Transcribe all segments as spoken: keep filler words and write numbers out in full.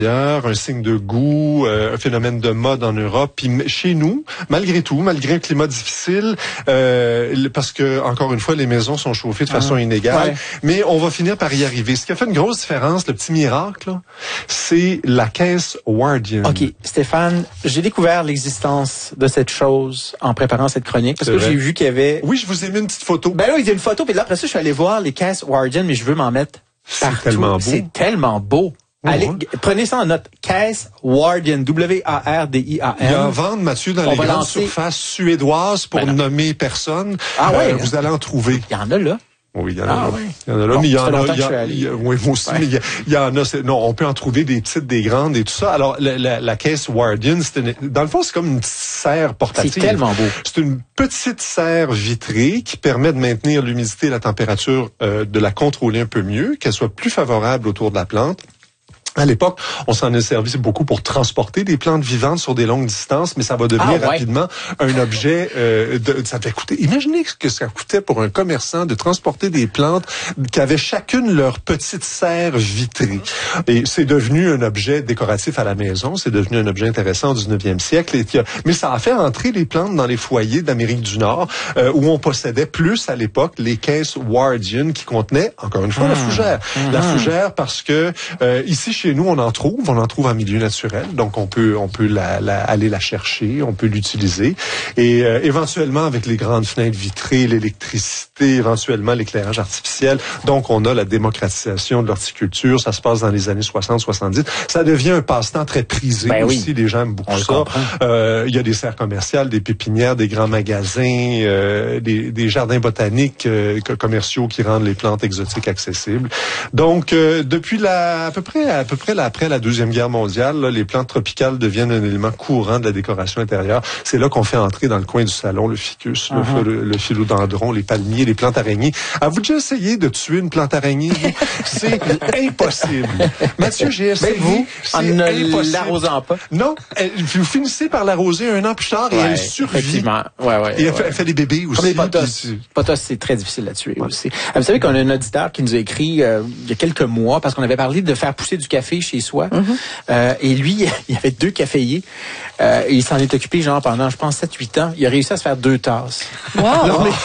un signe de goût, euh, un phénomène de mode en Europe. Puis chez nous, malgré tout, malgré un climat difficile, euh, parce que encore une fois, les maisons sont chauffées de façon ah, inégale, ouais. mais on va finir par y arriver. Ce qui a fait une grosse différence, le petit miracle, là, c'est la caisse Wardian. OK, Stéphane, j'ai découvert l'existence de cette chose en préparant cette chronique, parce c'est que vrai. J'ai vu qu'il y avait... Oui, je vous ai mis une petite photo. Ben là, il y a une photo, puis là, après ça, je suis allé voir les caisses Wardian, mais je veux m'en mettre partout. C'est tellement beau. C'est tellement beau. Allez, ouais. prenez ça en note. Caisse Wardian, W A R D I A N. Il y a en vente, Mathieu, dans on les grandes lancer... surfaces suédoises pour ben nommer personne. Ah ouais, euh, vous allez en trouver. Il y en a là. Oui, il y en a ah, là. Ouais. Il y en a là, bon, mais il y en a, il y a, il y a oui, moi aussi, ouais. mais il y, a, il y en a, non, on peut en trouver des petites, des grandes et tout ça. Alors, la, la, la caisse Wardian, c'est une, dans le fond, c'est comme une petite serre portative. C'est tellement beau. C'est une petite serre vitrée qui permet de maintenir l'humidité et la température, euh, de la contrôler un peu mieux, qu'elle soit plus favorable autour de la plante. À l'époque, on s'en est servi beaucoup pour transporter des plantes vivantes sur des longues distances, mais ça va devenir ah, ouais. rapidement un objet. Euh, de, ça devait coûter. Imaginez ce que ça coûtait pour un commerçant de transporter des plantes qui avaient chacune leur petite serre vitrée. Et c'est devenu un objet décoratif à la maison. C'est devenu un objet intéressant au dix-neuvième siècle. Et, mais ça a fait entrer les plantes dans les foyers d'Amérique du Nord, euh, où on possédait plus à l'époque les caisses Wardian qui contenaient encore une fois mmh. la fougère. Mmh. La fougère parce que euh, ici chez nous, on en trouve, on en trouve en milieu naturel, donc on peut on peut la, la, aller la chercher, on peut l'utiliser. Et euh, éventuellement, avec les grandes fenêtres vitrées, l'électricité, éventuellement l'éclairage artificiel, donc on a la démocratisation de l'horticulture, ça se passe dans les années soixante soixante-dix. Ça devient un passe-temps très prisé ben aussi, oui. les gens aiment beaucoup on ça. Euh, il y a des serres commerciales, des pépinières, des grands magasins, euh, des, des jardins botaniques euh, commerciaux qui rendent les plantes exotiques accessibles. Donc, euh, depuis la, à peu près, à peu près là, après la Deuxième Guerre mondiale, là, les plantes tropicales deviennent un élément courant de la décoration intérieure. C'est là qu'on fait entrer dans le coin du salon le ficus, uh-huh. le, le philodendron, les palmiers, les plantes araignées. Avez-vous déjà essayé de tuer une plante araignée? C'est impossible. Mathieu, j'ai essayé. Mais vous, en ne l'arrosant pas. Non, elle, vous finissez par l'arroser un an plus tard et ouais, elle survit. Effectivement. Ouais, ouais, et elle, ouais. Fait, elle fait des bébés aussi. Comme les potos. Les potos, c'est très difficile à tuer ouais. aussi. Ah, vous savez qu'on a un auditeur qui nous a écrit euh, il y a quelques mois parce qu'on avait parlé de faire pousser du café chez soi. Mm-hmm. Euh, et lui, il y avait deux caféiers. Euh, et il s'en est occupé genre pendant, je pense, sept huit ans. Il a réussi à se faire deux tasses. Wow! Non, mais...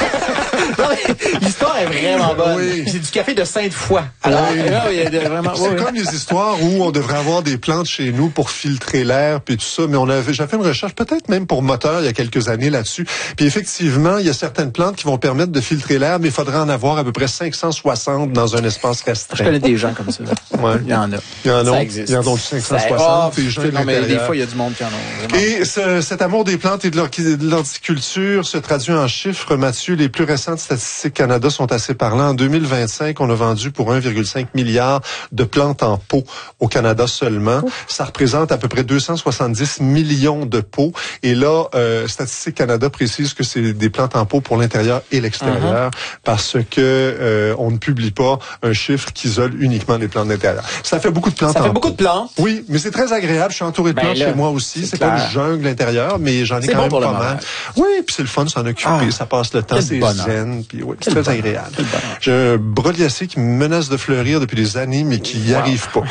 L'histoire est vraiment bonne. Oui. C'est du café de Sainte-Foy. Alors, oui. là, il y a vraiment... C'est oui. comme les histoires où on devrait avoir des plantes chez nous pour filtrer l'air puis tout ça. Mais on avait, j'ai fait une recherche peut-être même pour moteur il y a quelques années là-dessus. Puis effectivement, il y a certaines plantes qui vont permettre de filtrer l'air, mais il faudrait en avoir à peu près cinq cent soixante dans un espace restreint. Je connais des gens comme ça. Ouais. Il y en a. Il y en a. Ça existe. Il y en a cinq cent soixante. Oh, des, non, mais des fois, il y a du monde qui en a. Vraiment. Et ce, cet amour des plantes et de l'horticulture se traduit en chiffres, Mathieu. Les plus récentes statistiques Canada sont assez parlants. En deux mille vingt-cinq, on a vendu pour un virgule cinq milliard de plantes en pot au Canada seulement. Oh. Ça représente à peu près deux cent soixante-dix millions de pots. Et là, euh, Statistique Canada précise que c'est des plantes en pot pour l'intérieur et l'extérieur uh-huh. parce que euh, on ne publie pas un chiffre qui isole uniquement les plantes d'intérieur. Ça fait beaucoup de plantes Ça en fait pot. beaucoup de plantes. Oui, mais c'est très agréable. Je suis entouré de ben plantes là, chez moi aussi. C'est, c'est pas une jungle intérieure, mais j'en ai c'est quand bon même pour pas le mal. Moment. Oui, puis c'est le fun de s'en occuper. Ah, ça passe le temps, c'est zen. Puis oui, c'est très bonheur. agréable. J'ai un broliacée qui me menace de fleurir depuis des années, mais qui n'y wow. arrive pas.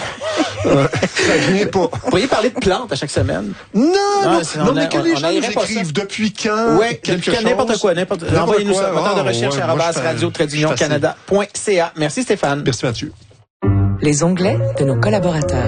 Ça vient pas. Vous pourriez parler de plantes à chaque semaine? Non, non, non, non mais a, que les gens nous écrivent depuis quand? Oui, depuis quand, n'importe quoi, n'importe quoi. Envoyez-nous ça, moteur de recherche arobase radio tiret union canada point c a. Merci Stéphane. Merci Mathieu. Les onglets de nos collaborateurs.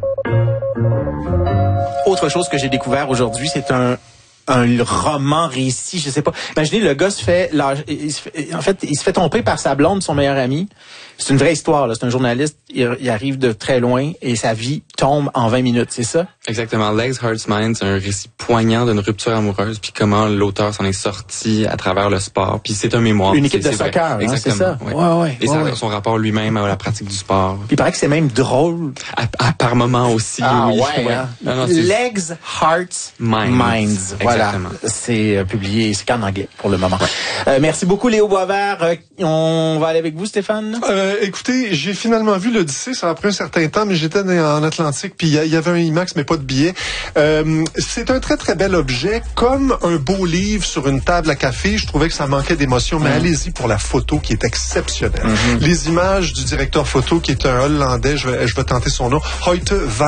Autre chose que j'ai découvert aujourd'hui, c'est un un roman récit, je sais pas. Imaginez, le gars se fait, il se fait, en fait, il se fait tromper par sa blonde, son meilleur ami. C'est une vraie histoire, là. C'est un journaliste, il, il arrive de très loin et sa vie tombe en vingt minutes, c'est ça? Exactement. Legs, Hearts, Minds, c'est un récit poignant d'une rupture amoureuse, puis comment l'auteur s'en est sorti à travers le sport. Puis c'est un mémoire. Une équipe de soccer, hein, c'est ça? Oui. Ouais, ouais. Et ouais, ça, ouais. son rapport lui-même à la pratique du sport. Puis il paraît que c'est même drôle. À, à par moments aussi, ah, oui. Ouais, ouais. Hein? Non, non, Legs, Hearts, Minds. Minds. Voilà. C'est euh, publié, c'est qu'en anglais pour le moment. Ouais. Euh, merci beaucoup Léo Boisvert. Euh, on va aller avec vous, Stéphane? Euh, écoutez, j'ai finalement vu l'Odyssée, ça a pris un certain temps, mais j'étais en Atlantique, puis il y avait un IMAX, mais pas de billet. Euh, c'est un très, très bel objet, comme un beau livre sur une table à café. Je trouvais que ça manquait d'émotion, mais mmh. allez-y pour la photo qui est exceptionnelle. Mmh. Les images du directeur photo, qui est un Hollandais, je vais, je vais tenter son nom, Hoyte Van